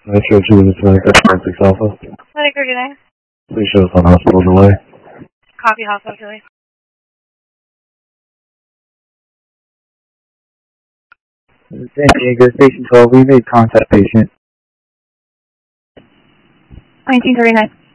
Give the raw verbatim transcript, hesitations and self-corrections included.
Metro two to twenty-six six Alpha. Clinic thirty-nine. Please show us on hospital delay. Copy hospital delay. San Diego, Station twelve, we made contact patient. nineteen thirty-nine.